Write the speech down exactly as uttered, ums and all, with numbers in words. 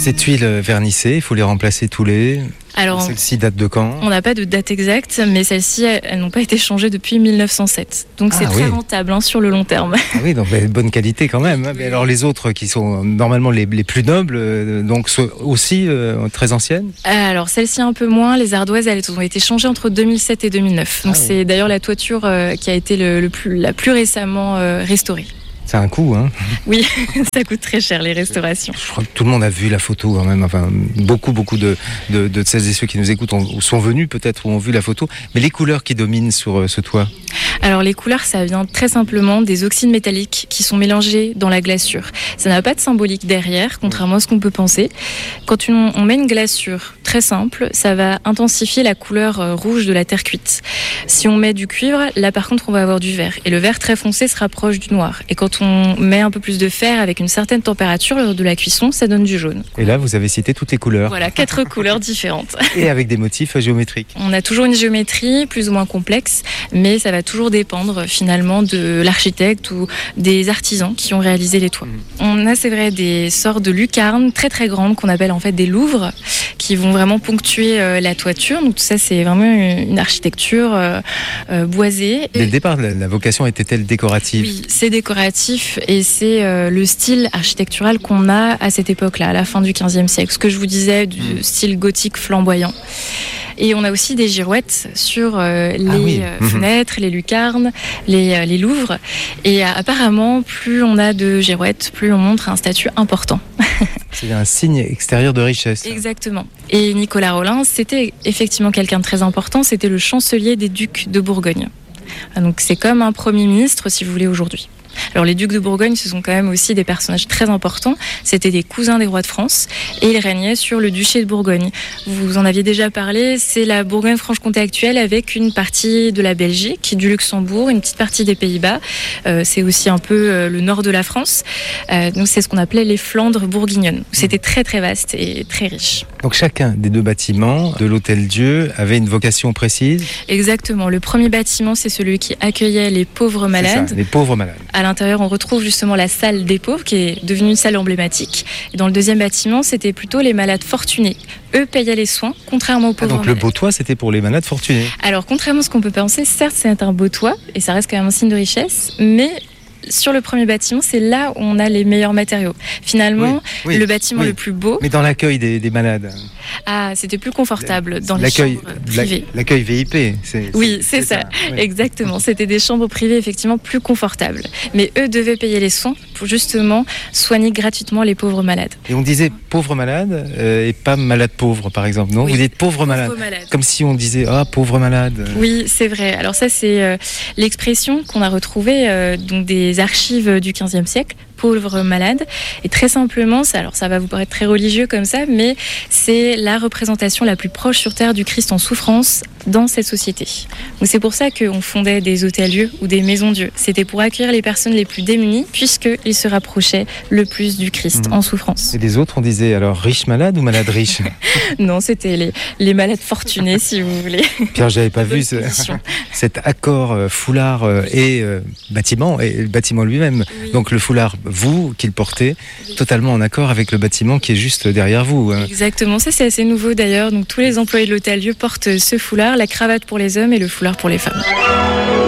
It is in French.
Ces tuiles vernissées, il faut les remplacer tous les... Alors, Celle-ci date de quand? On n'a pas de date exacte, mais celles-ci, elles, elles n'ont pas été changées depuis mille neuf cent sept. Donc Ah, c'est très oui. rentable hein, sur le long terme. Ah oui, donc bah, bonne qualité quand même. Hein. Mais alors les autres qui sont normalement les, les plus nobles, euh, donc sont aussi euh, très anciennes? Alors celles-ci un peu moins, les ardoises, elles ont été changées entre deux mille sept et deux mille neuf. Donc Ah, oui. c'est d'ailleurs la toiture euh, qui a été le, le plus, la plus récemment euh, restaurée. C'est un coût, hein. Oui, ça coûte très cher les restaurations. Je crois que tout le monde a vu la photo quand même. Enfin, beaucoup, beaucoup de, de, de celles et ceux qui nous écoutent ont, sont venus peut-être ou ont vu la photo. Mais les couleurs qui dominent sur ce toit? Alors les couleurs, ça vient très simplement des oxydes métalliques qui sont mélangés dans la glaçure. Ça n'a pas de symbolique derrière, contrairement à ce qu'on peut penser. Quand on, on met une glaçure très simple, ça va intensifier la couleur euh, rouge de la terre cuite. Si on met du cuivre, là par contre on va avoir du vert. Et le vert très foncé se rapproche du noir. Et quand on met un peu plus de fer avec une certaine température lors de la cuisson, ça donne du jaune. Et là, vous avez cité toutes les couleurs. Voilà, quatre couleurs différentes. Et avec des motifs géométriques. On a toujours une géométrie plus ou moins complexe, mais ça va toujours dépendre finalement de l'architecte ou des artisans qui ont réalisé les toits. On a, c'est vrai, des sortes de lucarnes très très grandes qu'on appelle en fait des louvres, qui vont vraiment ponctuer euh, la toiture. Donc tout ça, c'est vraiment une, une architecture euh, euh, boisée. Dès le départ, la, la vocation était-elle décorative? Oui, c'est décoratif et c'est euh, le style architectural qu'on a à cette époque-là, à la fin du quinzième siècle. Ce que je vous disais du mmh. style gothique flamboyant. Et on a aussi des girouettes sur euh, les ah oui. euh, fenêtres, les lucarnes, les, euh, les louvres. Et euh, apparemment, plus on a de girouettes, plus on montre un statut important. C'est un signe extérieur de richesse. Exactement. Et Nicolas Rolin, c'était effectivement quelqu'un de très important. C'était le chancelier des ducs de Bourgogne. Donc c'est comme un premier ministre, si vous voulez, aujourd'hui. Alors les ducs de Bourgogne, ce sont quand même aussi des personnages très importants. C'était des cousins des rois de France et ils régnaient sur le duché de Bourgogne. Vous en aviez déjà parlé, c'est la Bourgogne-Franche-Comté actuelle avec une partie de la Belgique, du Luxembourg, une petite partie des Pays-Bas. Euh, c'est aussi un peu euh, le nord de la France. Euh, donc c'est ce qu'on appelait les Flandres bourguignonnes. C'était très très vaste et très riche. Donc chacun des deux bâtiments de l'Hôtel-Dieu avait une vocation précise? Exactement. Le premier bâtiment, c'est celui qui accueillait les pauvres malades. C'est ça, les pauvres malades. À l'intérieur, on retrouve justement la salle des pauvres qui est devenue une salle emblématique. Et dans le deuxième bâtiment, c'était plutôt les malades fortunés. Eux payaient les soins, contrairement aux pauvres ah, donc malades. Le beau toit, c'était pour les malades fortunés? Alors, contrairement à ce qu'on peut penser, certes, c'est un beau toit, et ça reste quand même un signe de richesse, mais sur le premier bâtiment, c'est là où on a les meilleurs matériaux. Finalement, oui, oui, le bâtiment oui. le plus beau... Mais dans l'accueil des, des malades? Ah, c'était plus confortable dans les l'accueil, chambres privées. L'accueil V I P, c'est, oui, c'est, c'est, c'est ça, ça. Oui. Exactement. Oui. C'était des chambres privées effectivement plus confortables. Mais eux devaient payer les soins pour justement soigner gratuitement les pauvres malades. Et on disait pauvre malade euh, et pas malade pauvre, par exemple, non? Oui. Vous dites pauvre, pauvre malade. malade. Comme si on disait ah pauvre malade. Oui, c'est vrai. Alors ça, c'est euh, l'expression qu'on a retrouvée euh, donc des archives du quinzième siècle. Pauvre malade. Et très simplement, ça, alors ça va vous paraître très religieux comme ça, mais c'est la représentation la plus proche sur Terre du Christ en souffrance dans cette société. Donc c'est pour ça qu'on fondait des hôtels-lieux ou des maisons-dieux. C'était pour accueillir les personnes les plus démunies, puisqu'ils se rapprochaient le plus du Christ mmh. en souffrance. Et les autres, on disait alors riche malade ou malade riche? Non, c'était les, les malades fortunés, si vous voulez. Pierre, j'avais pas vu ce, cet accord euh, foulard euh, et euh, bâtiment, et le bâtiment lui-même. Oui. Donc le foulard, vous, qui le portez, oui. totalement en accord avec le bâtiment qui est juste derrière vous. Hein. Exactement, ça c'est assez nouveau d'ailleurs. Donc tous les employés de l'hôtel-lieu portent ce foulard, la cravate pour les hommes et le foulard pour les femmes.